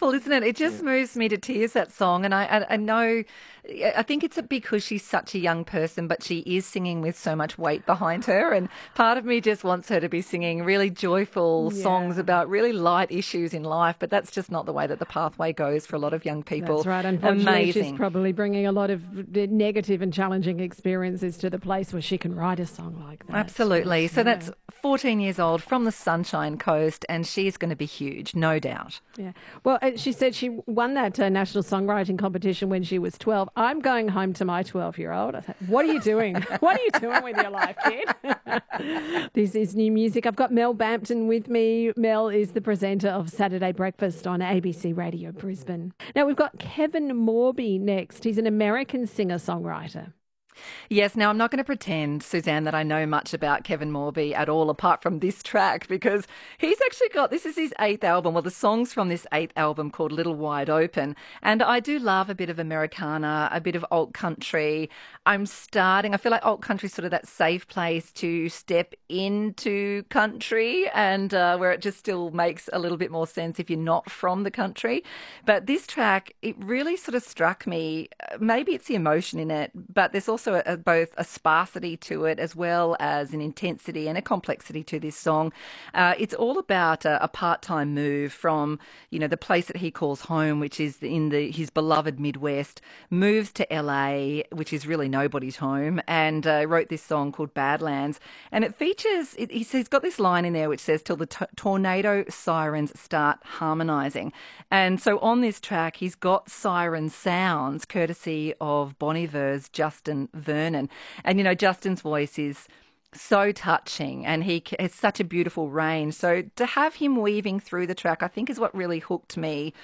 beautiful, isn't it? It just moves me to tears, that song. And I know, I think it's because she's such a young person, but she is singing with so much weight behind her. And part of me just wants her to be singing really joyful songs about really light issues in life. But that's just not the way that the pathway goes for a lot of young people. That's right. Unfortunately, Amazing. she's probably bringing a lot of negative and challenging experiences to the place where she can write a song like that. Absolutely. So that's 14 years old from the Sunshine Coast, and she's going to be huge, no doubt. Yeah. Well, she said she won that national songwriting competition when she was 12. I'm going home to my 12-year-old. I thought, what are you doing? What are you doing with your life, kid? This is new music. I've got Mel Bampton with me. Mel is the presenter of Saturday Breakfast on ABC Radio Brisbane. Now, we've got Kevin Morby next. He's an American singer-songwriter. Yes, now I'm not going to pretend, Suzanne, that I know much about Kevin Morby at all apart from this track, because he's actually got, this is his 8th album, well, the songs from this 8th album called Little Wide Open. And I do love a bit of Americana, a bit of alt country. I feel like alt country is sort of that safe place to step into country and where it just still makes a little bit more sense if you're not from the country. But this track, it really sort of struck me. Maybe it's the emotion in it, but there's also both a sparsity to it as well as an intensity and a complexity to this song. It's all about a part-time move from, the place that he calls home, which is in his beloved Midwest, moves to LA, which is really nobody's home, and wrote this song called Badlands. And it features, he's got this line in there which says, till the tornado sirens start harmonizing. And so on this track, he's got siren sounds courtesy of Bon Iver's Justin Vernon. And, Justin's voice is so touching and he has such a beautiful range. So to have him weaving through the track, I think is what really hooked me